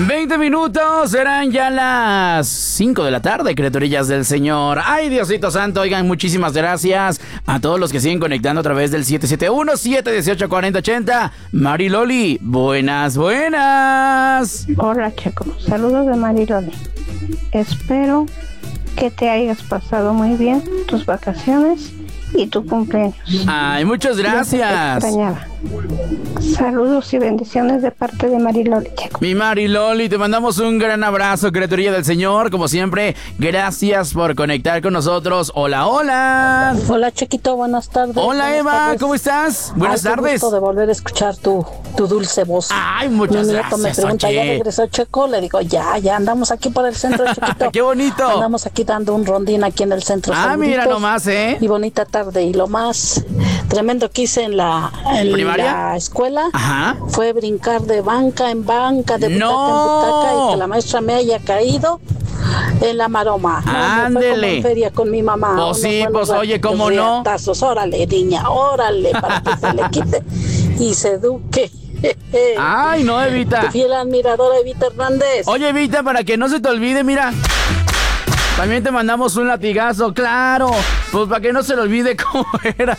20 minutos, serán ya las 5 de la tarde, criaturillas del Señor. Ay, Diosito Santo, oigan, muchísimas gracias a todos los que siguen conectando a través del 771-718-4080. Mariloli, buenas. Hola, Checo, saludos de Mariloli. Espero que te hayas pasado muy bien tus vacaciones y tu cumpleaños. Ay, muchas gracias. Te extrañaba. Saludos y bendiciones de parte de Mariloli, Checo. Mi Mariloli, te mandamos un gran abrazo, criaturilla del Señor. Como siempre, gracias por conectar con nosotros. Hola. Hola, Chequito, buenas tardes. Hola, Eva, tardes. ¿cómo estás? Buenas tardes. Gusto de volver a escuchar tu dulce voz. Ay, muchas Mi nieto gracias, me pregunta, oye. ¿ya regresó Checo? Le digo, ya andamos aquí por el centro, Chequito. ¡Qué bonito! Andamos aquí dando un rondín aquí en el centro. Ah, Saluditos. mira nomás, Y bonita tarde. Y lo más tremendo que hice en la escuela Ajá. fue brincar de banca en banca, de butaca en butaca, y que la maestra me haya caído en la maroma. Ándele. Fue como en feria con mi mamá. Pues sí, pues oye, ¿cómo no? Riatazos. Órale, niña, órale, para que se le quite y se eduque. Ay, no, Evita. Tu fiel admiradora, Evita Hernández. Oye, Evita, para que no se te olvide, mira, también te mandamos un latigazo, claro, pues para que no se le olvide cómo era.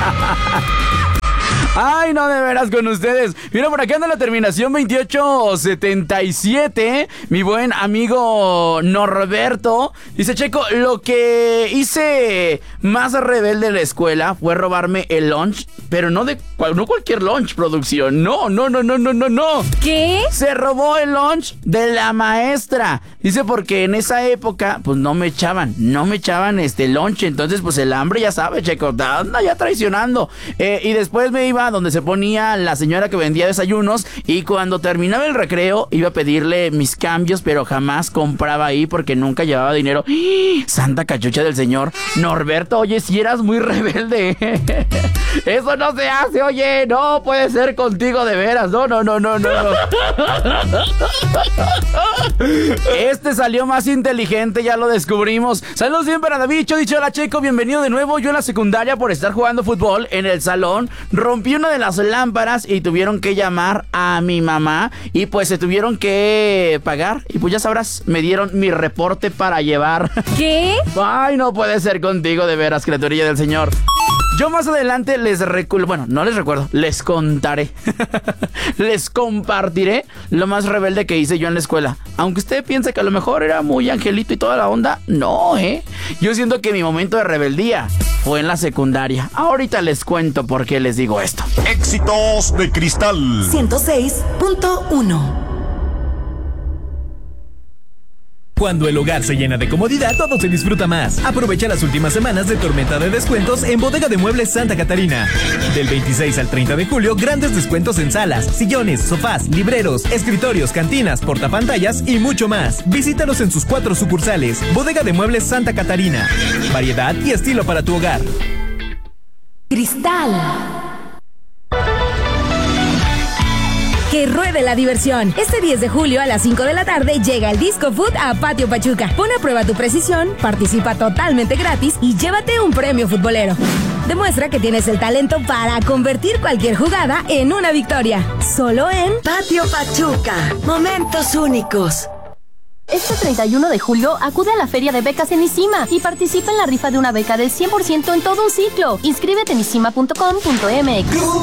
Ay, no, de veras con ustedes. Mira, por acá anda la terminación 2877. Mi buen amigo Norberto dice: Checo, lo que hice más rebelde en la escuela fue robarme el lunch, pero no cualquier lunch, producción. No. ¿Qué? Se robó el lunch de la maestra. Dice porque en esa época, pues no me echaban lunch. Entonces, pues el hambre, ya sabe, Checo, anda ya traicionando. Y después me iba a donde se ponía la señora que vendía desayunos, y cuando terminaba el recreo iba a pedirle mis cambios, pero jamás compraba ahí porque nunca llevaba dinero. Santa cachucha del Señor. Norberto, oye, si eras muy rebelde. Eso no se hace, oye, no puede ser contigo de veras. No. Este salió más inteligente, ya lo descubrimos. Saludos bien para David, dicho hola, Checo, bienvenido de nuevo. Yo en la secundaria, por estar jugando fútbol en el salón, rompí una de las lámparas y tuvieron que llamar a mi mamá, y pues se tuvieron que pagar, y pues ya sabrás, me dieron mi reporte para llevar. ¿Qué? Ay, no puede ser contigo de veras, criaturilla del Señor. Yo más adelante les contaré, les compartiré lo más rebelde que hice yo en la escuela. Aunque usted piense que a lo mejor era muy angelito y toda la onda, no, yo siento que mi momento de rebeldía fue en la secundaria. Ahorita les cuento por qué les digo esto. Éxitos de Cristal 106.1. Cuando el hogar se llena de comodidad, todo se disfruta más. Aprovecha las últimas semanas de tormenta de descuentos en Bodega de Muebles Santa Catarina. Del 26 al 30 de julio, grandes descuentos en salas, sillones, sofás, libreros, escritorios, cantinas, portapantallas y mucho más. Visítalos en sus 4 sucursales. Bodega de Muebles Santa Catarina. Variedad y estilo para tu hogar. Cristal. Que ruede la diversión. Este 10 de julio a las 5 de la tarde llega el Disco Food a Patio Pachuca. Pon a prueba tu precisión, participa totalmente gratis y llévate un premio futbolero. Demuestra que tienes el talento para convertir cualquier jugada en una victoria. Solo en Patio Pachuca. Momentos únicos. Este 31 de julio acude a la Feria de Becas en ISIMA y participa en la rifa de una beca del 100% en todo un ciclo. Inscríbete en isima.com.mx.